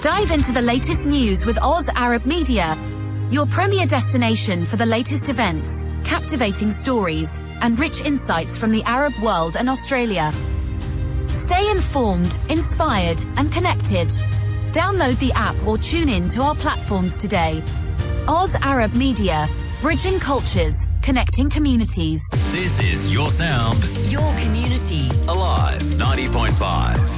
Dive into the latest news with Oz Arab Media, your premier destination for the latest events, captivating stories, and rich insights from the Arab world and Australia. Stay informed, inspired, and connected. Download the app or tune in to our platforms today. Oz Arab Media, bridging cultures, connecting communities. This is your sound, your community. Alive 90.5.